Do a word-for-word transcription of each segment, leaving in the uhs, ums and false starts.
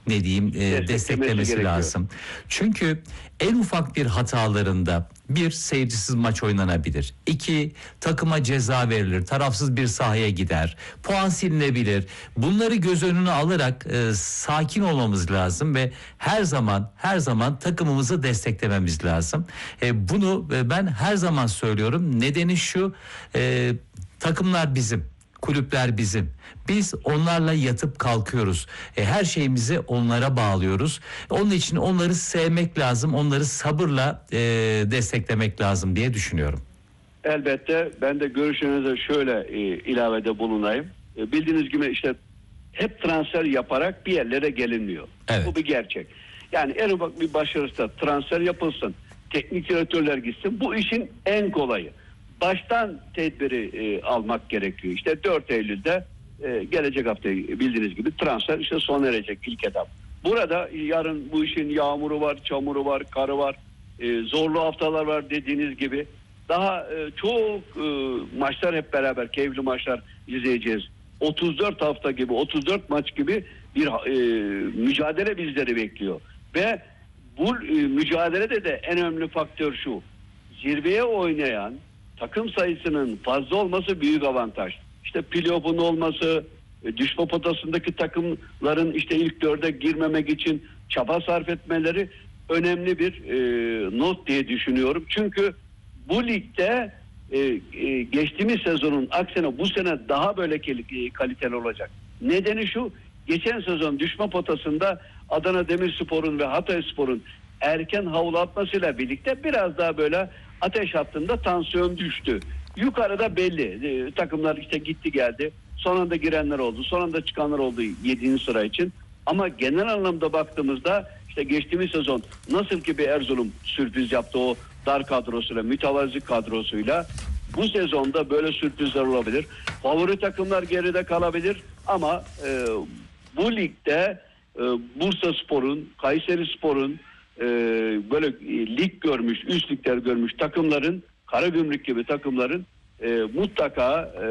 ne diyeyim e, desteklemesi gerekiyor. lazım. Çünkü en ufak bir hatalarında bir, seyircisiz maç oynanabilir. İki, takıma ceza verilir. Tarafsız bir sahaya gider. Puan silinebilir. Bunları göz önüne alarak e, sakin olmamız lazım ve her zaman her zaman takımımızı desteklememiz lazım. E, bunu e, ben her zaman söylüyorum. Nedeni şu: e, takımlar bizim. Kulüpler bizim. Biz onlarla yatıp kalkıyoruz. E, her şeyimizi onlara bağlıyoruz. Onun için onları sevmek lazım. Onları sabırla e, desteklemek lazım diye düşünüyorum. Elbette ben de görüşünüze şöyle e, ilavede bulunayım. E, bildiğiniz gibi işte hep transfer yaparak bir yerlere gelinmiyor. Evet. Bu bir gerçek. Yani en ufak bir başarısı transfer yapılsın. Teknik direktörler gitsin. Bu işin en kolayı. Baştan tedbiri e, almak gerekiyor. İşte dört Eylül'de e, gelecek hafta bildiğiniz gibi transfer işte sona erecek ilk etap. Burada yarın bu işin yağmuru var, çamuru var, karı var, e, zorlu haftalar var dediğiniz gibi. Daha e, çok e, maçlar hep beraber, keyifli maçlar izleyeceğiz. otuz dört hafta gibi, otuz dört maç gibi bir e, mücadele bizleri bekliyor. Ve bu e, mücadelede de en önemli faktör şu: zirveye oynayan takım sayısının fazla olması büyük avantaj. İşte playoff'un olması, düşme potasındaki takımların işte ilk dörde girmemek için çaba sarf etmeleri önemli bir e, not diye düşünüyorum. Çünkü bu ligde e, e, geçtiğimiz sezonun aksine bu sene daha böyle kaliteli olacak. Nedeni şu: geçen sezon düşme potasında Adana Demirspor'un ve Hatayspor'un erken havlu atmasıyla birlikte biraz daha böyle ateş hattında tansiyon düştü. Yukarıda belli. E, takımlar işte gitti geldi. Son anda girenler oldu. Son anda çıkanlar oldu yedinci sıra için. Ama genel anlamda baktığımızda işte geçtiğimiz sezon nasıl ki bir Erzurum sürpriz yaptı o dar kadrosuyla, mütevazi kadrosuyla, bu sezonda böyle sürprizler olabilir. Favori takımlar geride kalabilir ama e, bu ligde e, Bursaspor'un, Kayserispor'un e, böyle e, lig görmüş, üst ligler görmüş takımların, Karagümrük gibi takımların e, mutlaka e,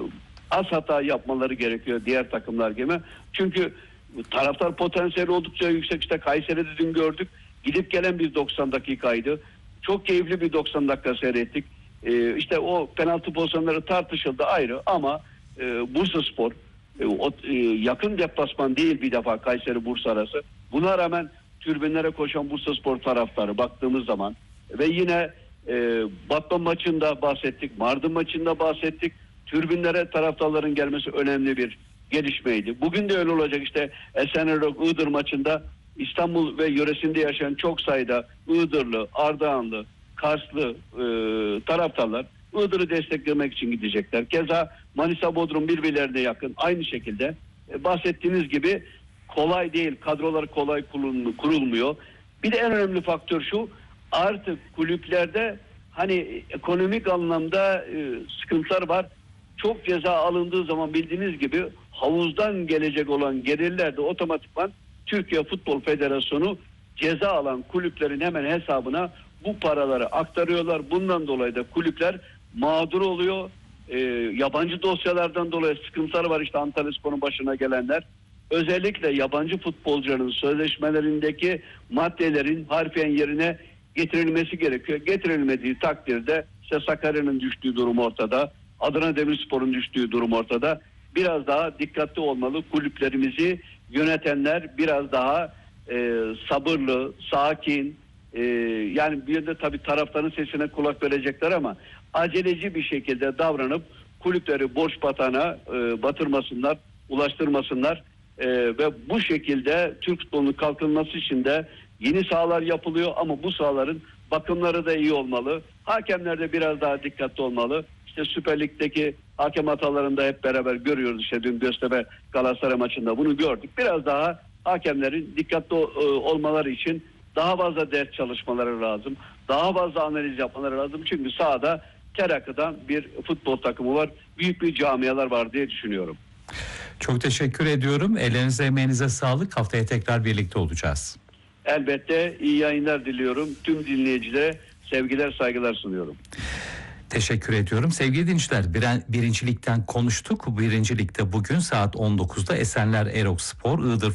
az hata yapmaları gerekiyor diğer takımlar gibi. Çünkü taraftar potansiyeli oldukça yüksek. İşte Kayseri'de dün gördük. Gidip gelen bir doksan dakikaydı. Çok keyifli bir doksan dakika seyrettik. Ee, işte o penaltı pozisyonları tartışıldı ayrı ama e, Bursaspor e, o, e, yakın deplasman değil bir defa Kayseri-Bursa arası. Buna rağmen tribünlere koşan Bursaspor taraftarı baktığımız zaman ve yine e, Batman maçında bahsettik, Mardin maçında bahsettik. Tribünlere taraftarların gelmesi önemli bir gelişmeydi. Bugün de öyle olacak. İşte Esenyurt Iğdır maçında İstanbul ve yöresinde yaşayan çok sayıda Iğdırlı, Ardahanlı, Karslı e, taraftarlar Iğdır'ı desteklemek için gidecekler. Keza Manisa, Bodrum birbirlerine yakın. Aynı şekilde e, bahsettiğiniz gibi kolay değil. Kadrolar kolay kurulmuyor. Bir de en önemli faktör şu: artık kulüplerde hani ekonomik anlamda e, sıkıntılar var. Çok ceza alındığı zaman bildiğiniz gibi havuzdan gelecek olan gelirler de otomatikman Türkiye Futbol Federasyonu ceza alan kulüplerin hemen hesabına bu paraları aktarıyorlar. Bundan dolayı da kulüpler mağdur oluyor. Ee, yabancı dosyalardan dolayı sıkıntılar var. İşte Antalyaspor'un başına gelenler. Özellikle yabancı futbolcuların sözleşmelerindeki maddelerin harfiyen yerine getirilmesi gerekiyor. Getirilmediği takdirde işte Sakarya'nın düştüğü durum ortada. Adana Demirspor'un düştüğü durum ortada. Biraz daha dikkatli olmalı. Kulüplerimizi yönetenler biraz daha e, sabırlı, sakin, e, yani bir de tabii taraftarın sesine kulak verecekler ama aceleci bir şekilde davranıp kulüpleri borç batağına e, batırmasınlar, ulaştırmasınlar e, ve bu şekilde Türk futbolunun kalkınması için de yeni sahalar yapılıyor ama bu sahaların bakımları da iyi olmalı. Hakemler de biraz daha dikkatli olmalı. İşte Süper Lig'deki hakem hatalarında hep beraber görüyoruz. İşte dün Göztepe Galatasaray maçında bunu gördük. Biraz daha hakemlerin dikkatli olmaları için daha fazla ders çalışmaları lazım. Daha fazla analiz yapmaları lazım. Çünkü sahada ter akıdan bir futbol takımı var. Büyük bir camialar var diye düşünüyorum. Çok teşekkür ediyorum. Ellerinize, emeğinize sağlık. Haftaya tekrar birlikte olacağız. Elbette iyi yayınlar diliyorum. Tüm dinleyicilere sevgiler, saygılar sunuyorum. Teşekkür ediyorum. Sevgili dinleyiciler, birincilikten konuştuk. Birincilikte bugün saat on dokuzda Esenler Erokspor Iğdır